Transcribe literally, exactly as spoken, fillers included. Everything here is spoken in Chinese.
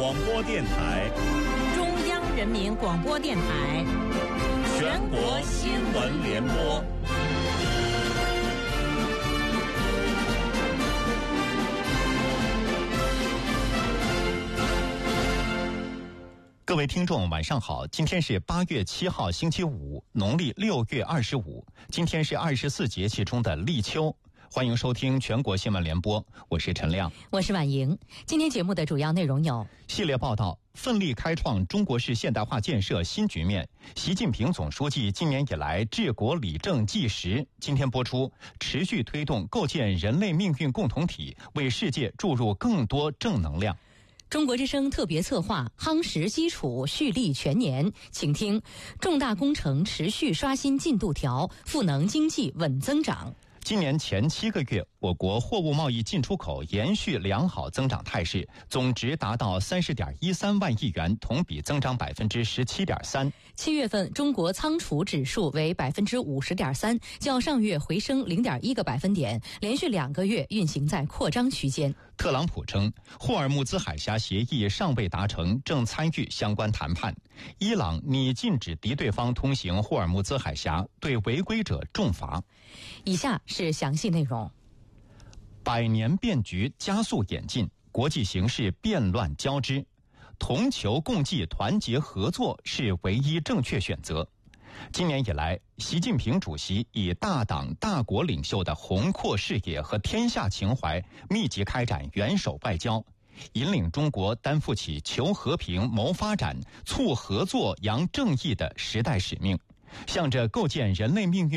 广播电台、 中央人民广播电台、 全国新闻联播。各位听众晚上好，今天是八月七号星期五，农历六月二十五，今天是二十四节气中的立秋。欢迎收听全国新闻联播，我是陈亮， 我是婉莹。今天节目的主要内容有： 系列报道，奋力开创中国式现代化建设新局面，习近平总书记今年以来治国理政纪实。今天播出，持续推动构建人类命运共同体，为世界注入更多正能量。 中国之声特别策划夯实基础，蓄力全年，请听：重大工程持续刷新进度条，赋能经济稳增长。 今年前七个月，我国货物贸易进出口延续良好增长态势，总值达到三十点一三万亿元，同比增长百分之十七点三。 七月份中国仓储指数为百分之五十点三，较上月回升零点一个百分点，连续两个月运行在扩张区间。 特朗普称，霍尔木兹海峡协议尚未达成，正参与相关谈判。伊朗拟禁止敌对方通行霍尔木兹海峡，对违规者重罚。 以下是详细内容。 百年变局加速演进，国际形势变乱交织，同求共济、团结合作是唯一正确选择。今年以来，习近平主席以大党大国领袖的宏阔视野和天下情怀，密集开展元首外交，引领中国担负起求和平、谋发展、促合作、扬正义的时代使命，向着构建人类命运